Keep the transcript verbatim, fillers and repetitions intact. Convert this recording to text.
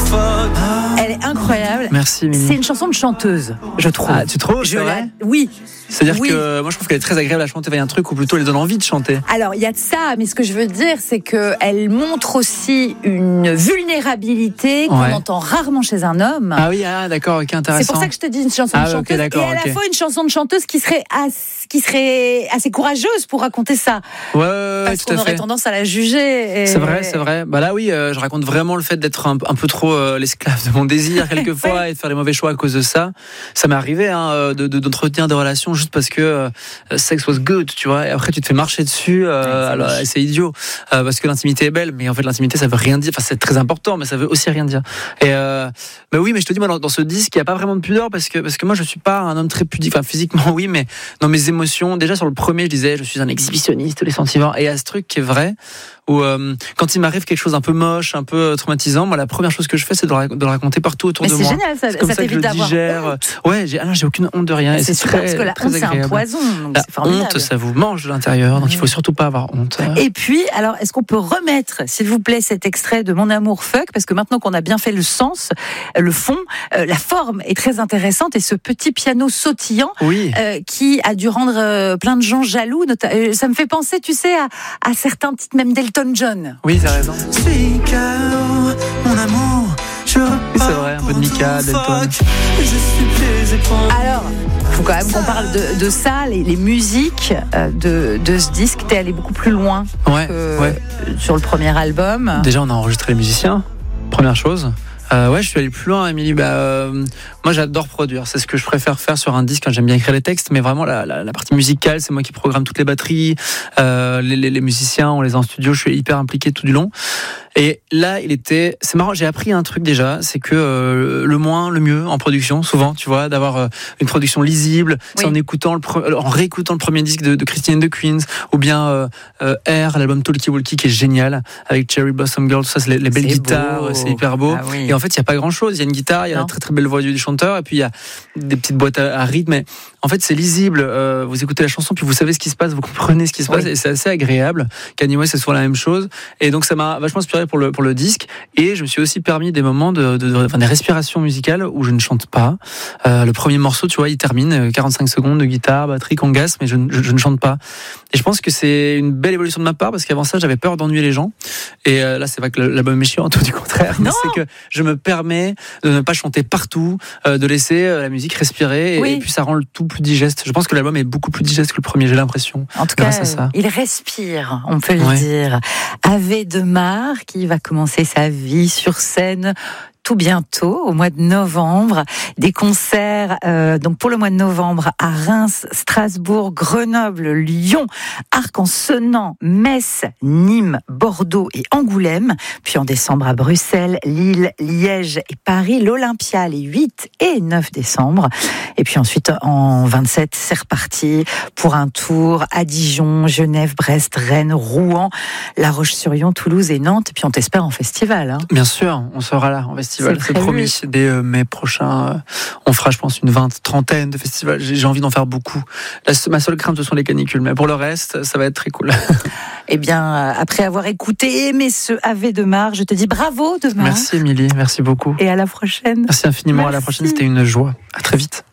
Elle est incroyable. Merci, Émilie. C'est une chanson de chanteuse, je trouve. Ah, tu trouves? Je la... Oui. C'est-à-dire oui. que moi je trouve qu'elle est très agréable à chanter. Il y a un truc où plutôt elle donne envie de chanter. Alors il y a de ça, mais ce que je veux dire, c'est qu'elle montre aussi une vulnérabilité qu'on ouais. entend rarement chez un homme. Ah oui, ah, d'accord, ok, intéressant. C'est pour ça que je te dis une chanson ah, de chanteuse okay, et à la okay. fois une chanson de chanteuse qui serait assez, qui serait assez courageuse pour raconter ça. Ouais, ouais, ouais parce tout qu'on à aurait fait. tendance à la juger. Et... C'est vrai, c'est vrai. Bah là oui, euh, je raconte vraiment le fait d'être un, un peu trop euh, l'esclave de mon désir quelquefois ouais. et de faire des mauvais choix à cause de ça. Ça m'est arrivé hein, de, de, d'entretenir des relations juste parce que euh, sex was good, tu vois. Et après tu te fais marcher dessus. Euh, ouais, alors c'est, c'est idiot euh, parce que l'intimité est belle, mais en fait l'intimité ça veut rien dire. Enfin c'est très important, mais ça veut aussi rien dire. Et euh, bah oui, mais je te dis moi dans, dans ce disque il y a pas vraiment de pudeur parce que parce que moi je suis pas un homme très pudique. Enfin physiquement oui, mais dans mes émotions. Déjà sur le premier je disais je suis un exhibitionniste les sentiments. Et il y a ce truc qui est vrai où euh, quand il m'arrive quelque chose un peu moche, un peu traumatisant, moi la première chose que je fais c'est de le, de le raconter partout autour mais de c'est moi. Génial, ça, c'est comme ça, ça que je le digère. Ouais, j'ai, ah non, j'ai aucune honte de rien. Et et c'est, c'est super très, parce que la très honte c'est agréable. un poison. Donc la c'est formidable. honte ça vous mange de l'intérieur, donc mmh. il faut surtout pas avoir honte. Et puis alors est-ce qu'on peut remettre s'il vous plaît cet extrait de Mon amour fuck parce que maintenant qu'on a bien fait le sens, le fond, euh, la forme est très intéressante et ce petit piano sautillant oui. euh, qui a dû rendre euh, plein de gens jaloux. Nota- euh, ça me fait penser tu sais à, à certains titres même d'Elton John. Oui t'as raison. Mon amour, je c'est vrai, un peu de Mika, d'Elton. Alors, il faut quand même qu'on parle de, de ça, les, les musiques de, de ce disque. T'es allé beaucoup plus loin ouais, que ouais. sur le premier album. Déjà, on a enregistré les musiciens, première chose. Euh, ouais, je suis allé plus loin, Émilie. Bah, euh, moi, j'adore produire. C'est ce que je préfère faire sur un disque. J'aime bien écrire les textes, mais vraiment la, la, la partie musicale, c'est moi qui programme toutes les batteries. Euh, les, les, les musiciens, on les a en studio. Je suis hyper impliqué tout du long. Et là, il était. C'est marrant. J'ai appris un truc déjà, c'est que euh, le moins, le mieux en production, souvent, tu vois, d'avoir euh, une production lisible. Oui. C'est en écoutant le, pre... en réécoutant le premier disque de, de Christine and the Queens, ou bien euh, euh, Air, l'album Talkie Walkie qui est génial avec Cherry Blossom Girl. Tout ça, c'est les, les belles c'est guitares, beau. C'est hyper beau. Ah oui. Et en fait, il y a pas grand-chose. Il y a une guitare, il y a non. la très très belle voix du chanteur, et puis il y a des petites boîtes à, à rythme. Mais en fait, c'est lisible. Euh, vous écoutez la chanson, puis vous savez ce qui se passe, vous comprenez ce qui se oui. passe, et c'est assez agréable. Kanye West, c'est souvent la même chose. Et donc, ça m'a vachement inspiré pour le pour le disque. Et je me suis aussi permis des moments de, de, de enfin, des respirations musicales où je ne chante pas. Euh, le premier morceau, tu vois, il termine quarante-cinq secondes de guitare, batterie, congas, mais je, je, je ne chante pas. Et je pense que c'est une belle évolution de ma part parce qu'avant ça, j'avais peur d'ennuyer les gens. Et euh, là, c'est pas que l'album est chiant, tout du contraire. Mais c'est que je me permets de ne pas chanter partout, euh, de laisser euh, la musique respirer, et, oui. et puis ça rend le tout plus digeste. Je pense que l'album est beaucoup plus digeste que le premier, j'ai l'impression. En tout cas, ça. Il respire, on peut ouais. le dire. Ave de Mar, qui va commencer sa vie sur scène tout bientôt, au mois de novembre. Des concerts euh, donc pour le mois de novembre à Reims, Strasbourg, Grenoble, Lyon, Arc-en-Senans, Metz, Nîmes, Bordeaux et Angoulême. Puis en décembre à Bruxelles, Lille, Liège et Paris. L'Olympia les huit et neuf décembre. Et puis ensuite en vingt-sept, c'est reparti pour un tour à Dijon, Genève, Brest, Rennes, Rouen, La Roche-sur-Yon, Toulouse et Nantes. Et puis on t'espère en festival. Hein. Bien sûr, on sera là en festival. C'est, c'est promis. Dès euh, mai prochain, euh, on fera, je pense, une vingt, trentaine de festivals. J'ai, j'ai envie d'en faire beaucoup. La, ma seule crainte, ce sont les canicules. Mais pour le reste, ça va être très cool. Eh bien, après avoir écouté et aimé ce Ave de Mar, je te dis bravo, Demar. Merci, Émilie. Merci beaucoup. Et à la prochaine. Merci infiniment. Merci. À la prochaine. C'était une joie. À très vite.